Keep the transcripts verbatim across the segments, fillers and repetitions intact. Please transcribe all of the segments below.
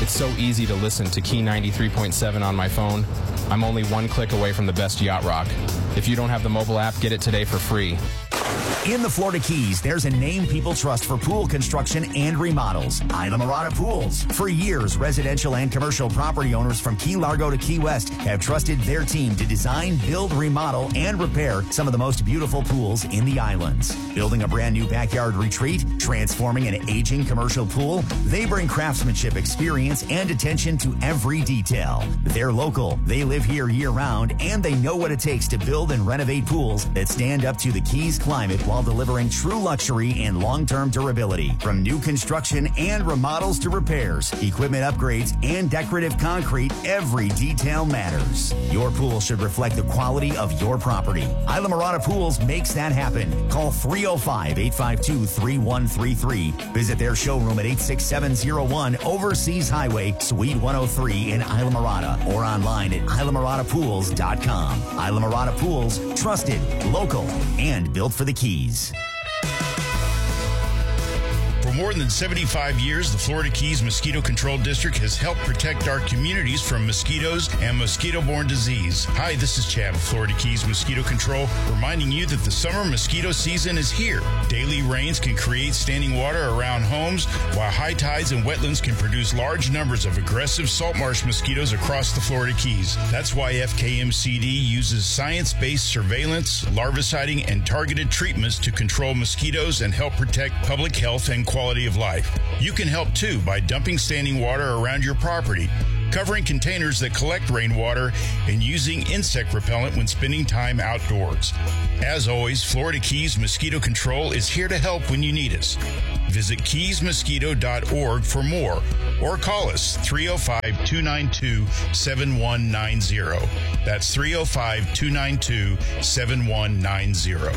It's so easy to listen to Key ninety-three point seven on my phone. I'm only one click away from the best yacht rock. If you don't have the mobile app, get it today for free. In the Florida Keys, there's a name people trust for pool construction and remodels. Islamorada Pools. For years, residential and commercial property owners from Key Largo to Key West have trusted their team to design, build, remodel, and repair some of the most beautiful pools in the islands. Building a brand new backyard retreat, transforming an aging commercial pool, they bring craftsmanship, experience, and attention to every detail. They're local, they live here year-round, and they know what it takes to build and renovate pools that stand up to the Keys climate while delivering true luxury and long-term durability. From new construction and remodels to repairs, equipment upgrades, and decorative concrete, every detail matters. Your pool should reflect the quality of your property. Islamorada Pools makes that happen. Call three oh five, eight five two, three one three three. Visit their showroom at eight six seven oh one Overseas Highway, Suite one oh three in Islamorada, or online at islamorada pools dot com. Islamorada Pools, trusted, local, and built for the Keys. For more than seventy-five years, the Florida Keys Mosquito Control District has helped protect our communities from mosquitoes and mosquito-borne disease. Hi, this is Chad of Florida Keys Mosquito Control, reminding you that the summer mosquito season is here. Daily rains can create standing water around homes, while high tides and wetlands can produce large numbers of aggressive salt marsh mosquitoes across the Florida Keys. That's why F K M C D uses science-based surveillance, larviciding, and targeted treatments to control mosquitoes and help protect public health and quality of life. You can help too by dumping standing water around your property, covering containers that collect rainwater, and using insect repellent when spending time outdoors. As always, Florida Keys Mosquito Control is here to help when you need us. Visit keys mosquito dot org for more, or call us three oh five, two nine two, seven one nine zero. That's three oh five, two nine two, seven one nine zero.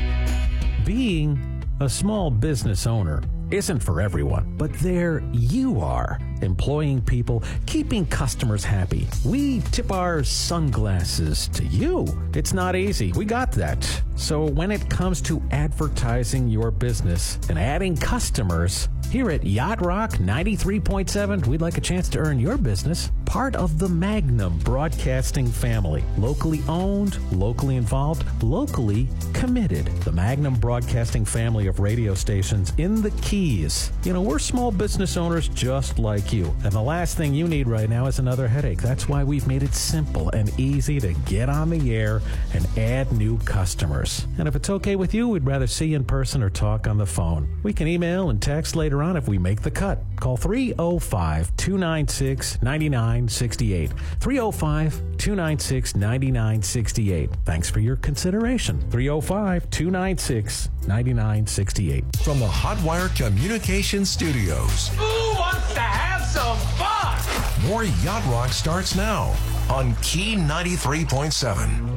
Being a small business owner isn't for everyone, but there you are, employing people, keeping customers happy. We tip our sunglasses to you. It's not easy. We got that. So when it comes to advertising your business and adding customers, here at Yacht Rock ninety-three point seven, we'd like a chance to earn your business. Part of the Magnum Broadcasting family. Locally owned, locally involved, locally committed. The Magnum Broadcasting family of radio stations in the Keys. You know, we're small business owners just like you. And the last thing you need right now is another headache. That's why we've made it simple and easy to get on the air and add new customers. And if it's okay with you, we'd rather see you in person or talk on the phone. We can email and text later on if we make the cut. Call three oh five, two nine six, nine nine six eight. three oh five, two nine six, nine nine six eight. Thanks for your consideration. three oh five, two nine six, nine nine six eight. From the Hotwire Communications Studios. Who wants to have some fun? More Yacht Rock starts now on Key ninety-three point seven.